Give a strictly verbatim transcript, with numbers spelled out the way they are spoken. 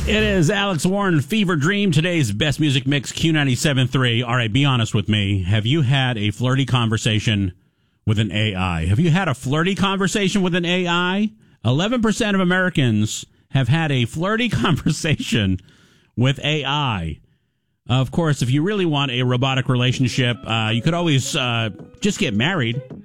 It is Alex Warren, Fever Dream, today's best music mix, Q ninety-seven point three. All right, be honest with me. Have you had a flirty conversation with an A I? Have you had a flirty conversation with an A I? eleven percent of Americans have had a flirty conversation with A I. Of course, if you really want a robotic relationship, uh, you could always uh, just get married.